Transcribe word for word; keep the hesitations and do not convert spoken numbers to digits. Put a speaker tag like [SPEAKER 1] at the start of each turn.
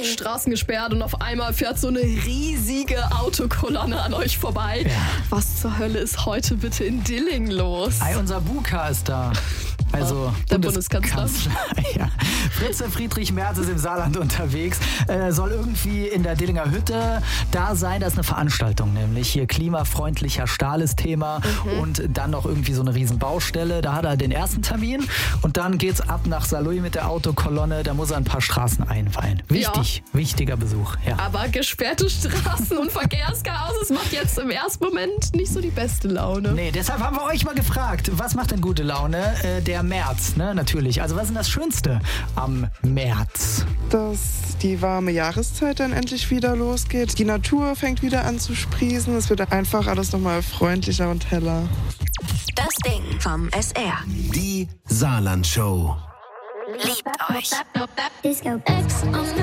[SPEAKER 1] Straßen gesperrt und auf einmal fährt so eine riesige Autokolonne an euch vorbei.
[SPEAKER 2] Ja.
[SPEAKER 1] Was zur Hölle ist heute bitte in Dillingen los?
[SPEAKER 2] Ei, unser Buka ist da. Also
[SPEAKER 1] der Bundeskanzler.
[SPEAKER 2] Ja. Fritze Friedrich Merz ist im Saarland unterwegs. Äh, soll irgendwie in der Dillinger Hütte da sein. Da ist eine Veranstaltung, nämlich hier klimafreundlicher Stahl ist Thema mhm. und dann noch irgendwie so eine riesen Baustelle. Da hat er den ersten Termin und dann geht's ab nach Saarlouis mit der Autokolonne. Da muss er ein paar Straßen einweihen. Wichtig, ja. wichtiger Besuch. Ja.
[SPEAKER 1] Aber gesperrte Straßen und Verkehrschaos, das macht jetzt im ersten Moment nicht so die beste Laune.
[SPEAKER 2] Nee, deshalb haben wir euch mal gefragt, was macht denn gute Laune? Äh, der März, ne, natürlich. Also was ist denn das Schönste am März?
[SPEAKER 3] Dass die warme Jahreszeit dann endlich wieder losgeht. Die Natur fängt wieder an zu sprießen. Es wird einfach alles nochmal freundlicher und heller.
[SPEAKER 4] Das Ding vom S R.
[SPEAKER 5] Die Saarland-Show.
[SPEAKER 4] Liebt euch.
[SPEAKER 6] Disco X on the